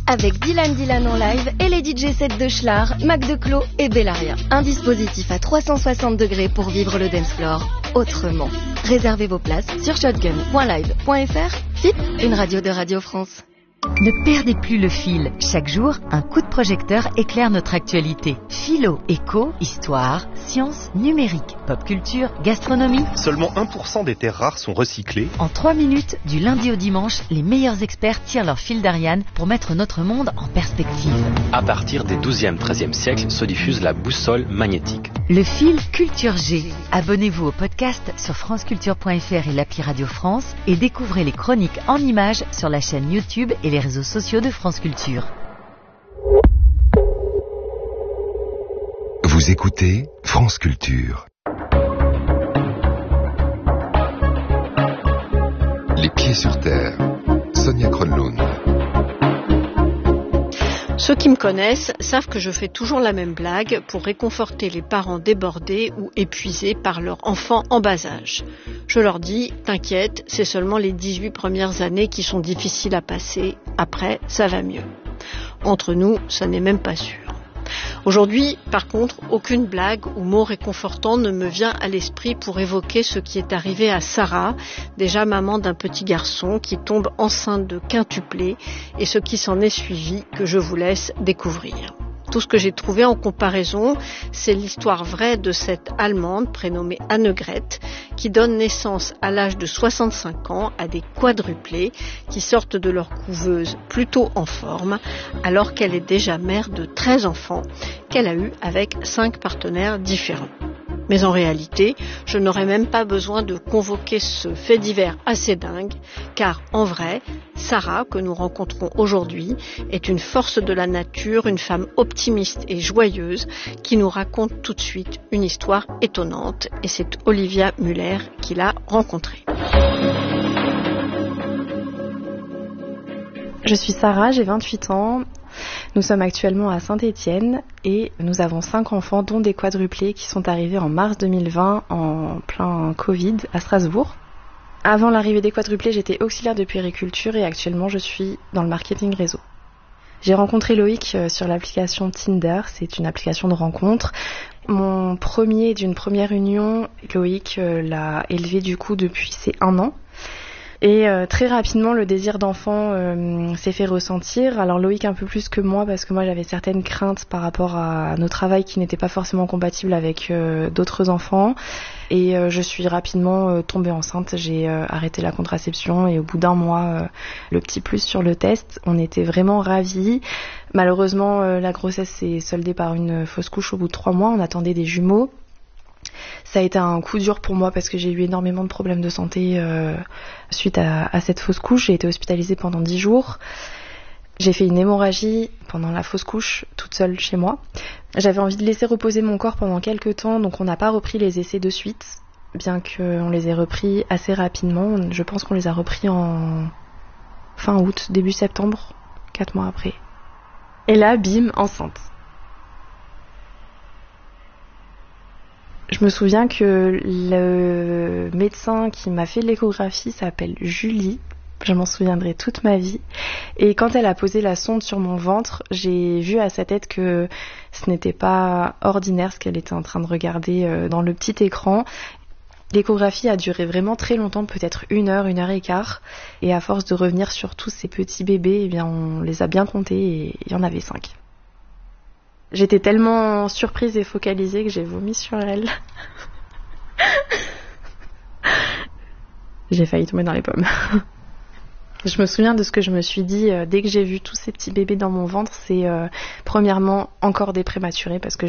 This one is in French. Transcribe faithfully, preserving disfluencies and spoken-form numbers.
avec Dylan Dylan en live et les D J sets de Schlar, Mac Declos et Bellaria. Un dispositif à trois cent soixante degrés pour vivre le dance floor autrement. Réservez vos places sur shotgun point live point f r. F I P, une radio de Radio France. Ne perdez plus le fil. Chaque jour, un coup de projecteur éclaire notre actualité. Philo, éco, histoire, sciences, numérique, pop culture, gastronomie. Seulement un pour cent des terres rares sont recyclées. En trois minutes, du lundi au dimanche, les meilleurs experts tirent leur fil d'Ariane pour mettre notre monde en perspective. À partir des douzième treizième siècles se diffuse la boussole magnétique. Le fil Culture G. Abonnez-vous au podcast sur franceculture point f r et l'appli Radio France et découvrez les chroniques en images sur la chaîne YouTube et les réseaux sociaux de France Culture. Vous écoutez France Culture. Les pieds sur terre. Sonia Kronlund. Ceux qui me connaissent savent que je fais toujours la même blague pour réconforter les parents débordés ou épuisés par leur enfant en bas âge. Je leur dis, t'inquiète, c'est seulement les dix-huit premières années qui sont difficiles à passer, après ça va mieux. Entre nous, ça n'est même pas sûr. Aujourd'hui, par contre, aucune blague ou mot réconfortant ne me vient à l'esprit pour évoquer ce qui est arrivé à Sarah, déjà maman d'un petit garçon qui tombe enceinte de quintuplé, et ce qui s'en est suivi que je vous laisse découvrir. Tout ce que j'ai trouvé en comparaison, c'est l'histoire vraie de cette Allemande prénommée Annegret, qui donne naissance à l'âge de soixante-cinq ans à des quadruplés qui sortent de leur couveuse plutôt en forme, alors qu'elle est déjà mère de treize enfants qu'elle a eus avec cinq partenaires différents. Mais en réalité, je n'aurais même pas besoin de convoquer ce fait divers assez dingue, car en vrai, Sarah, que nous rencontrons aujourd'hui, est une force de la nature, une femme optimiste et joyeuse, qui nous raconte tout de suite une histoire étonnante, et c'est Olivia Muller qui l'a rencontrée. Je suis Sarah, j'ai vingt-huit ans. Nous sommes actuellement à Saint-Étienne et nous avons cinq enfants, dont des quadruplés qui sont arrivés en mars deux mille vingt en plein Covid à Strasbourg. Avant l'arrivée des quadruplés, j'étais auxiliaire de puériculture et actuellement je suis dans le marketing réseau. J'ai rencontré Loïc sur l'application Tinder, c'est une application de rencontre. Mon premier d'une première union, Loïc l'a élevé du coup depuis ses un an. Et euh, très rapidement, le désir d'enfant euh, s'est fait ressentir. Alors Loïc un peu plus que moi, parce que moi j'avais certaines craintes par rapport à nos travails qui n'étaient pas forcément compatibles avec euh, d'autres enfants. Et euh, je suis rapidement euh, tombée enceinte. J'ai euh, arrêté la contraception et au bout d'un mois, euh, le petit plus sur le test. On était vraiment ravis. Malheureusement, euh, la grossesse s'est soldée par une fausse couche au bout de trois mois. On attendait des jumeaux. Ça a été un coup dur pour moi parce que j'ai eu énormément de problèmes de santé euh, suite à, à cette fausse couche. J'ai été hospitalisée pendant dix jours. J'ai fait une hémorragie pendant la fausse couche, toute seule chez moi. J'avais envie de laisser reposer mon corps pendant quelques temps, donc on n'a pas repris les essais de suite, bien qu'on les ait repris assez rapidement. Je pense qu'on les a repris en fin août, début septembre, quatre mois après. Et là, bim, enceinte. Je me souviens que le médecin qui m'a fait l'échographie s'appelle Julie. Je m'en souviendrai toute ma vie. Et quand elle a posé la sonde sur mon ventre, j'ai vu à sa tête que ce n'était pas ordinaire ce qu'elle était en train de regarder dans le petit écran. L'échographie a duré vraiment très longtemps, peut-être une heure, une heure et quart. Et à force de revenir sur tous ces petits bébés, eh bien on les a bien comptés et il y en avait cinq. J'étais tellement surprise et focalisée que j'ai vomi sur elle. J'ai failli tomber dans les pommes. Je me souviens de ce que je me suis dit euh, dès que j'ai vu tous ces petits bébés dans mon ventre, c'est euh, premièrement encore des prématurés parce que